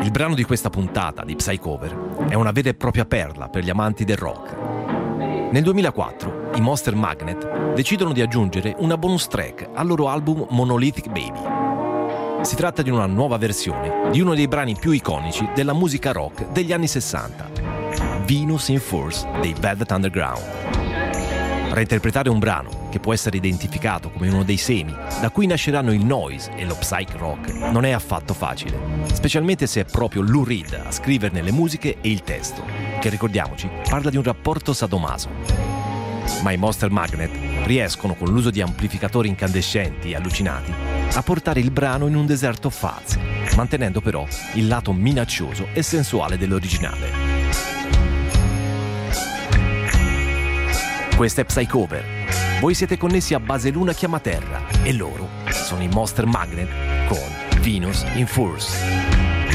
Il brano di questa puntata di Psychover è una vera e propria perla per gli amanti del rock. Nel 2004 i Monster Magnet decidono di aggiungere una bonus track al loro album Monolithic Baby. Si tratta di una nuova versione di uno dei brani più iconici della musica rock degli anni 60, Venus in Furs dei Velvet Underground. Reinterpretare un brano che può essere identificato come uno dei semi da cui nasceranno il noise e lo psych rock non è affatto facile, specialmente se è proprio Lou Reed a scriverne le musiche e il testo, che ricordiamoci parla di un rapporto sadomaso. Ma i Monster Magnet riescono con l'uso di amplificatori incandescenti e allucinati a portare il brano in un deserto fuzz, mantenendo però il lato minaccioso e sensuale dell'originale. Questa è Psychover. Voi siete connessi a Base Luna Chiama Terra e loro sono i Monster Magnet con Venus in Furs.